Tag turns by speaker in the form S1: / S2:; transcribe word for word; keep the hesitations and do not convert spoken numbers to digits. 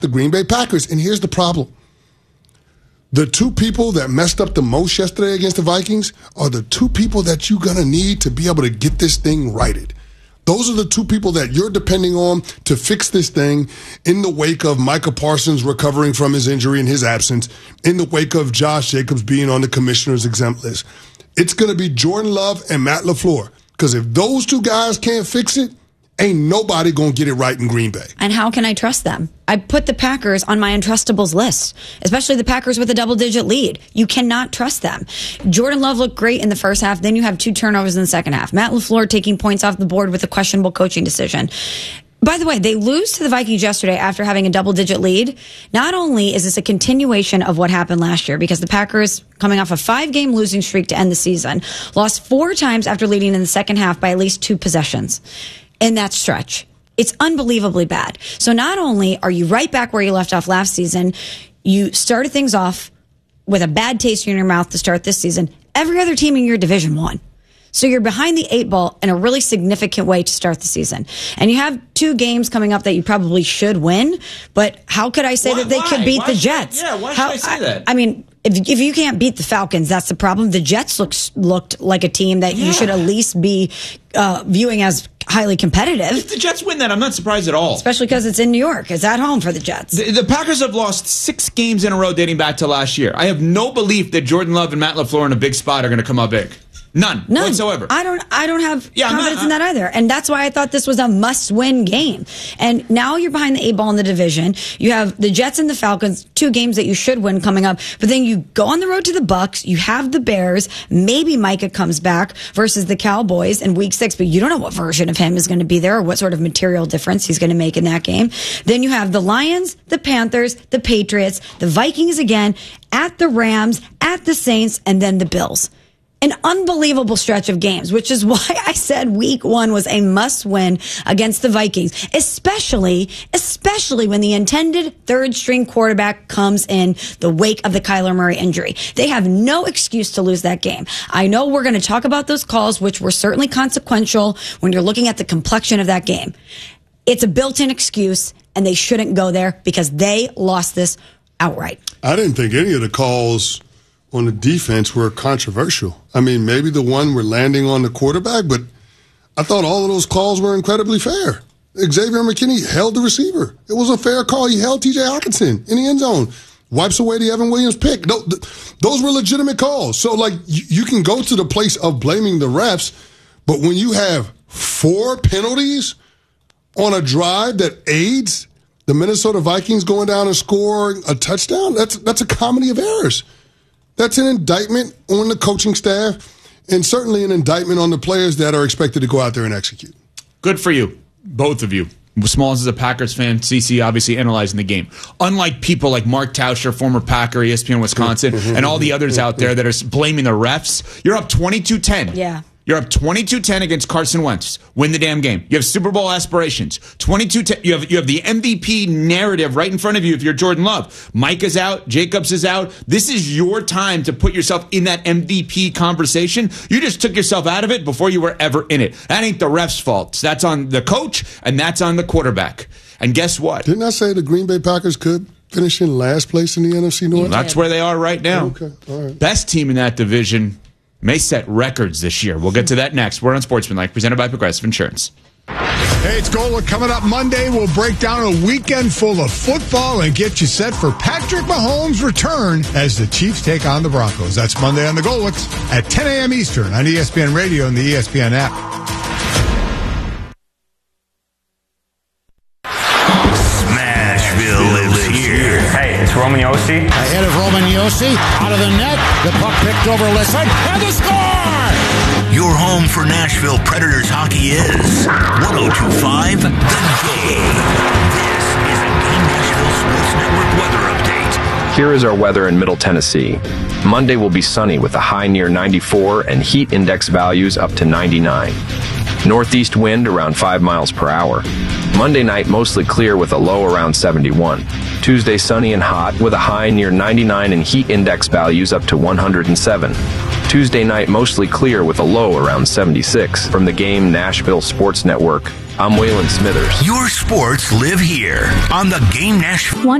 S1: the Green Bay Packers. And here's the problem. The two people that messed up the most yesterday against the Vikings are the two people that you're going to need to be able to get this thing righted. Those are the two people that you're depending on to fix this thing in the wake of Micah Parsons recovering from his injury in his absence, in the wake of Josh Jacobs being on the commissioner's exempt list. It's going to be Jordan Love and Matt LaFleur. Because if those two guys can't fix it, ain't nobody going to get it right in Green Bay.
S2: And how can I trust them? I put the Packers on my untrustables list, especially the Packers with a double-digit lead. You cannot trust them. Jordan Love looked great in the first half. Then you have two turnovers in the second half. Matt LaFleur taking points off the board with a questionable coaching decision. By the way, they lose to the Vikings yesterday after having a double-digit lead. Not only is this a continuation of what happened last year, because the Packers, coming off a five-game losing streak to end the season, lost four times after leading in the second half by at least two possessions in that stretch. It's unbelievably bad. So not only are you right back where you left off last season, you started things off with a bad taste in your mouth to start this season. Every other team in your division won. So you're behind the eight ball in a really significant way to start the season. And you have two games coming up that you probably should win. But how could I say
S3: why,
S2: that they
S3: why?
S2: could beat
S3: why
S2: the
S3: should,
S2: Jets?
S3: Yeah, why should
S2: how,
S3: I say that?
S2: I, I mean, if, if you can't beat the Falcons, that's the problem. The Jets looks, looked like a team that yeah. you should at least be uh, viewing as highly competitive.
S3: If the Jets win that, I'm not surprised at all.
S2: Especially because it's in New York. It's at home for the Jets.
S3: The, the Packers have lost six games in a row dating back to last year. I have no belief that Jordan Love and Matt LaFleur in a big spot are going to come out big. None, None whatsoever.
S2: I don't I don't have
S3: yeah,
S2: confidence
S3: not,
S2: in that either. And that's why I thought this was a must-win game. And now you're behind the eight ball in the division. You have the Jets and the Falcons, two games that you should win coming up. But then you go on the road to the Bucs. You have the Bears. Maybe Micah comes back versus the Cowboys in week six. But you don't know what version of him is going to be there or what sort of material difference he's going to make in that game. Then you have the Lions, the Panthers, the Patriots, the Vikings again, at the Rams, at the Saints, and then the Bills. An unbelievable stretch of games, which is why I said week one was a must-win against the Vikings, especially, especially when the intended third-string quarterback comes in the wake of the Kyler Murray injury. They have no excuse to lose that game. I know we're going to talk about those calls, which were certainly consequential when you're looking at the complexion of that game. It's a built-in excuse, and they shouldn't go there because they lost this outright.
S1: I didn't think any of the calls on the defense were controversial. I mean, maybe the one we're landing on the quarterback, but I thought all of those calls were incredibly fair. Xavier McKinney held the receiver. It was a fair call. He held T J Hockenson in the end zone. Wipes away the Evan Williams pick. Those were legitimate calls. So, like, you can go to the place of blaming the refs, but when you have four penalties on a drive that aids the Minnesota Vikings going down and scoring a touchdown, that's that's a comedy of errors. That's an indictment on the coaching staff and certainly an indictment on the players that are expected to go out there and execute.
S3: Good for you, both of you. Smalls is a Packers fan. C C obviously analyzing the game. Unlike people like Mark Tauscher, former Packer, E S P N Wisconsin, and all the others out there that are blaming the refs, you're up twenty-two ten.
S2: Yeah.
S3: You're up twenty-two ten against Carson Wentz. Win the damn game. You have Super Bowl aspirations. twenty-two ten. You have you have the M V P narrative right in front of you if you're Jordan Love. Micah's out. Jacobs is out. This is your time to put yourself in that M V P conversation. You just took yourself out of it before you were ever in it. That ain't the ref's fault. That's on the coach, and that's on the quarterback. And guess what?
S1: Didn't I say the Green Bay Packers could finish in last place in the N F C North?
S3: That's where they are right now.
S1: Okay, all right.
S3: Best team in that division. May set records this year. We'll get to that next. We're on Sportsmanlike, presented by Progressive Insurance.
S4: Hey, it's Gola. Coming up Monday, we'll break down a weekend full of football and get you set for Patrick Mahomes' return as the Chiefs take on the Broncos. That's Monday on the Golwicks at ten a.m. Eastern on E S P N Radio and the E S P N app.
S5: It's Roman Yossi.
S6: Ahead of Roman Yossi, out of the net, the puck picked over left side, and the score!
S7: Your home for Nashville Predators hockey is one oh two point five The Game. This is a Game Nashville Sports Network weather update.
S8: Here is our weather in Middle Tennessee. Monday will be sunny with a high near ninety-four and heat index values up to ninety-nine. Northeast wind around five miles per hour. Monday night mostly clear with a low around seventy-one. Tuesday sunny and hot with a high near ninety-nine and heat index values up to one hundred seven. Tuesday night mostly clear with a low around seventy-six. From the Game Nashville Sports Network, I'm Waylon Smithers.
S7: Your sports live here on the Game Nashville.